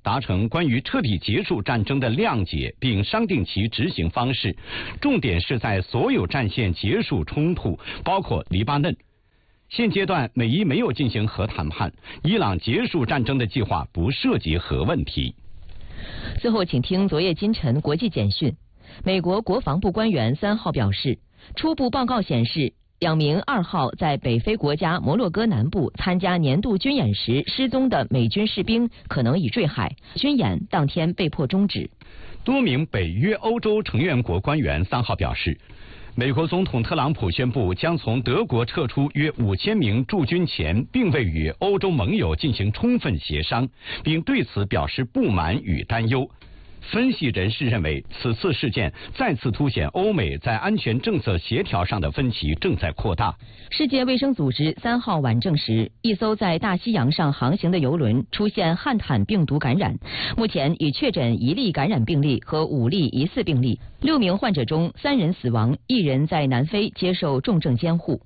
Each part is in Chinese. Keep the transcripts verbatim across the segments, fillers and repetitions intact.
达成关于彻底结束战争的谅解，并商定其执行方式，重点是在所有战线结束冲突，包括黎巴嫩。现阶段，美伊没有进行核谈判，伊朗结束战争的计划不涉及核问题。 最后，请听昨夜今晨国际简讯。美国国防部官员三号表示，初步报告显示，两名二号在北非国家摩洛哥南部参加年度军演时失踪的美军士兵可能已坠海，军演当天被迫终止。 多名北约欧洲成员国官员三号表示，美国总统特朗普宣布将从德国撤出约五千名驻军前，并未与欧洲盟友进行充分协商，并对此表示不满与担忧。分析人士认为，此次事件再次凸显欧美在安全政策协调上的分歧正在扩大。 世界卫生组织三号晚证实，一艘在大西洋上航行的邮轮出现汉坦病毒感染，目前已确诊一例感染病例和五例疑似病例，六名患者中三人死亡，一人在南非接受重症监护。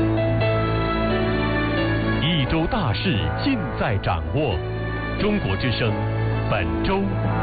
一周大事尽在掌握，中国之声本周。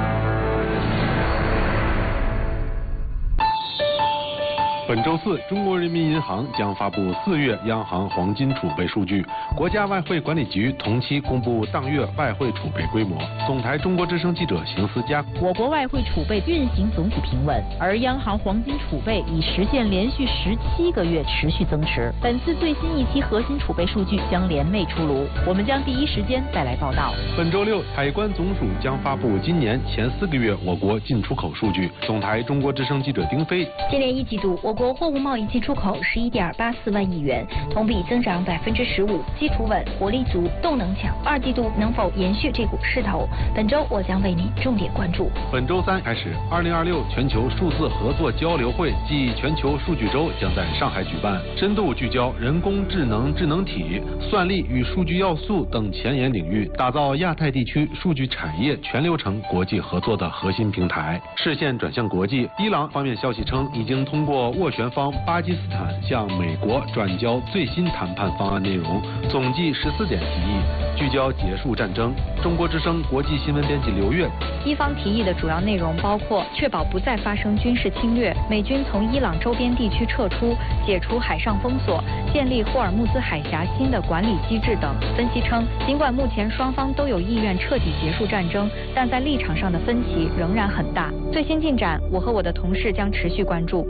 本周四，中国人民银行将发布四月央行黄金储备数据。国家外汇管理局同期公布当月外汇储备规模。总台中国之声记者邢思佳。 我国外汇储备运行总体平稳，而央行黄金储备已实现连续十七个月持续增持。本次最新一期核心储备数据将联袂出炉，我们将第一时间带来报道。 本周六，海关总署将发布今年前四个月我国进出口数据。总台中国之声记者丁飞。 今年一季度，我国货物贸易进出口十一点八四万亿元，同比增长百分之十五，基础稳，活力足，动能强。二季度能否延续这股势头？本周我将为您重点关注。 本周三开始，二零二六全球数字合作交流会暨全球数据周将在上海举办，深度聚焦人工智能、智能体、算力与数据要素等前沿领域，打造亚太地区数据产业全流程国际合作的核心平台。视线转向国际，伊朗方面消息称，已经通过斡旋方巴基斯坦向美国转交最新谈判方案内容，总计十四点提议，聚焦结束战争。中国之声国际新闻编辑刘月。 伊方提议的主要内容包括确保不再发生军事侵略，美军从伊朗周边地区撤出，解除海上封锁，建立霍尔木兹海峡新的管理机制等。分析称，尽管目前双方都有意愿彻底结束战争，但在立场上的分歧仍然很大。最新进展，我和我的同事将持续关注。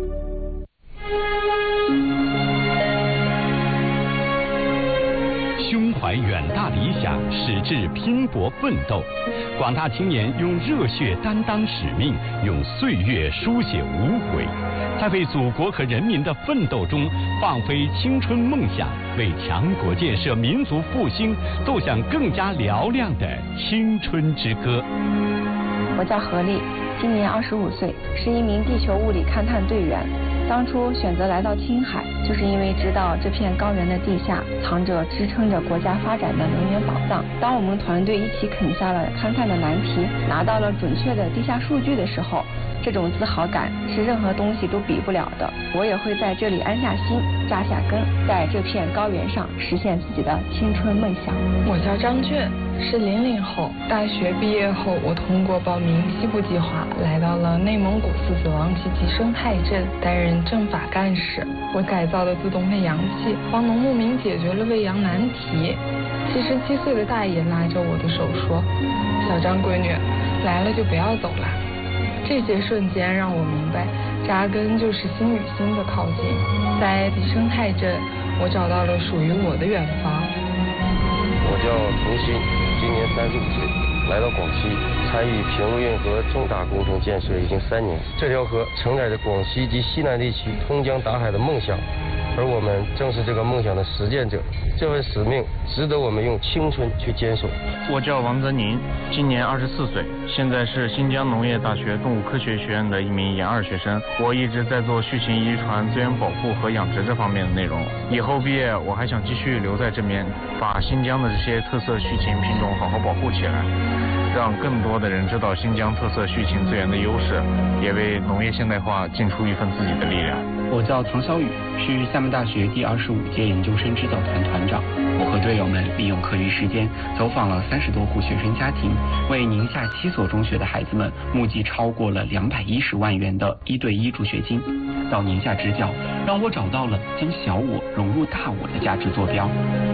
胸怀远大理想，矢志拼搏奋斗，广大青年用热血担当使命，用岁月书写无悔，在为祖国和人民的奋斗中放飞青春梦想，为强国建设、民族复兴奏响更加嘹亮的青春之歌。 我叫何丽，今年二十五岁，是一名地球物理勘探队员。当初选择来到青海，就是因为知道这片高原的地下藏着支撑着国家发展的能源宝藏。当我们团队一起啃下了勘探的难题，拿到了准确的地下数据的时候，这种自豪感是任何东西都比不了的。我也会在这里安下心，扎下根，在这片高原上实现自己的青春梦想。 我叫张俊，是零零后。大学毕业后，我通过报名西部计划，来到了内蒙古狮子王集集生态镇，担任政法干事。我改造了自动喂羊器，帮农牧民解决了喂羊难题。七十七岁的大爷拉着我的手说：“小张闺女，来了就不要走了。”这些瞬间让我明白，扎根就是心与心的靠近。在集生态镇，我找到了属于我的远方。 我叫童鑫，今年三十五岁，来到广西，参与平陆运河重大工程建设已经三年。这条河承载着广西及西南地区通江达海的梦想，而我们正是这个梦想的实践者。这份使命值得我们用青春去坚守。 我叫王泽宁，今年二十四岁，现在是新疆农业大学动物科学学院的一名研二学生。我一直在做畜禽遗传、资源保护和养殖这方面的内容。以后毕业，我还想继续留在这边，把新疆的这些特色畜禽品种好好保护起来，让更多的人知道新疆特色畜禽资源的优势，也为农业现代化尽出一份自己的力量。 我叫唐小雨，是厦门大学第二十五届研究生指导团团长。我和队友们利用课余时间走访了三十多户学生家庭，为宁夏七所中学的孩子们募集超过了两百一十万元的一对一助学金。到宁夏支教，让我找到了将小我融入大我的价值坐标。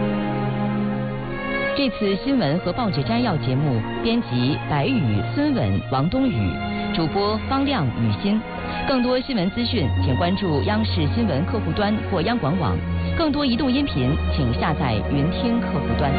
这次新闻和报纸摘要节目，编辑白宇、孙稳、王东宇，主播方亮、雨欣。更多新闻资讯，请关注央视新闻客户端或央广网。更多移动音频，请下载云听客户端。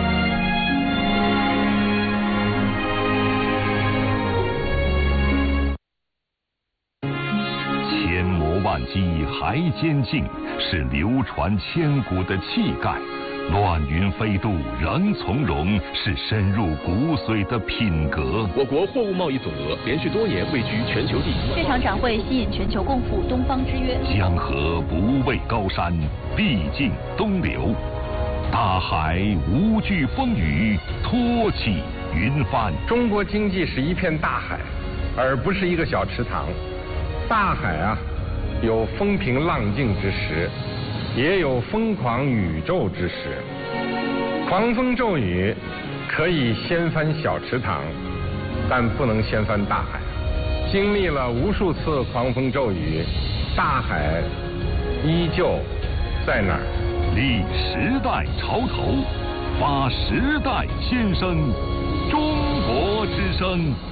千磨万击还坚劲，是流传千古的气概。乱云飞渡仍从容，是深入骨髓的品格。 我国货物贸易总额连续多年位居全球第一。 这场展会吸引全球共赴东方之约。 江河不畏高山，必尽东流。大海无惧风雨，托起云帆。 中国经济是一片大海，而不是一个小池塘。大海啊，有风平浪静之时，也有疯狂宇宙之时。狂风骤雨可以掀翻小池塘，但不能掀翻大海。经历了无数次狂风骤雨，大海依旧在那儿。 立时代潮头，发时代先声，中国之声。